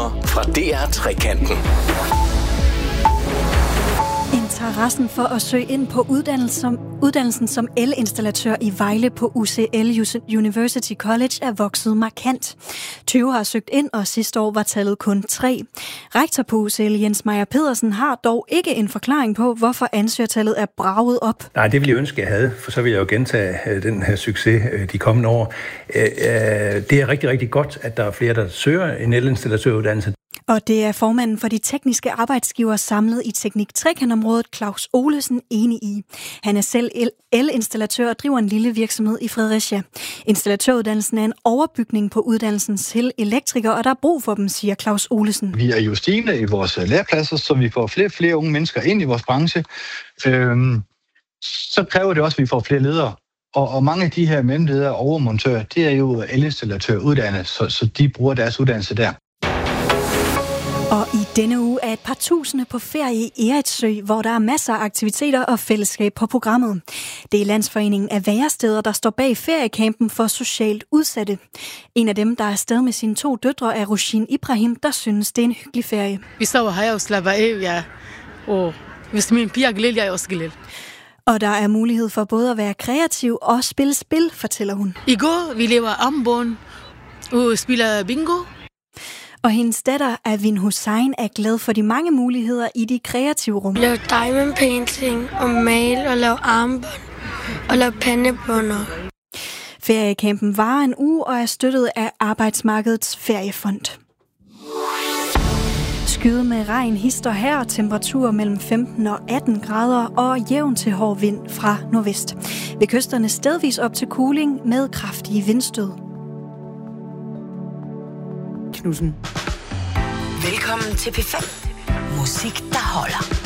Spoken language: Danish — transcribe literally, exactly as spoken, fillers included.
nyheder fra D R Trekanten. Interessen for at søge ind på uddannelsen, uddannelsen som elinstallatør i Vejle på U C L University College er vokset markant. tyve har søgt ind, og sidste år var tallet kun tre. Rektor på U C L Jens Meier Pedersen har dog ikke en forklaring på, hvorfor ansøgertallet er braget op. Nej, det ville jeg ønske, jeg havde, for så vil jeg jo gentage den her succes de kommende år. Det er rigtig, rigtig godt, at der er flere, der søger en elinstallatøruddannelse. Og det er formanden for de tekniske arbejdsgivere samlet i Teknik Trekantområdet, Claus Olesen, enig i. Han er selv elinstallatør og driver en lille virksomhed i Fredericia. Installatøruddannelsen er en overbygning på uddannelsen til elektrikere, og der er brug for dem, siger Claus Olesen. Vi er jo stigende i vores lærepladser, så vi får flere og flere unge mennesker ind i vores branche. Øhm, så kræver det også, at vi får flere ledere. Og, og mange af de her mellemledere og overmontører, det er jo elinstallatør uddannet, så, så de bruger deres uddannelse der. Og i denne uge er et par tusinde på ferie i Eritsø, hvor der er masser af aktiviteter og fællesskab på programmet. Det er Landsforeningen af Væresteder, der står bag feriecampen for socialt udsatte. En af dem, der er afsted med sine to døtre, er Rushin Ibrahim, der synes, det er en hyggelig ferie. Vi står her og slapper af, ja. Og hvis min piger er glad, jeg er også glad. Og der er mulighed for både at være kreativ og spille spil, fortæller hun. I går, vi lever armbånd og spiller bingo. Og hendes datter, Avin Hussein, er glad for de mange muligheder i de kreative rum. Lave diamond painting og male og lave armbånd og lave pandebånder. Feriecampen varer en uge og er støttet af Arbejdsmarkedets Feriefond. Skyde med regn hister her, temperatur mellem femten og atten grader og jævn til hård vind fra nordvest. Ved kysterne stedvis op til kuling med kraftige vindstød. Knudsen. Velkommen til P fem. Musik, der holder.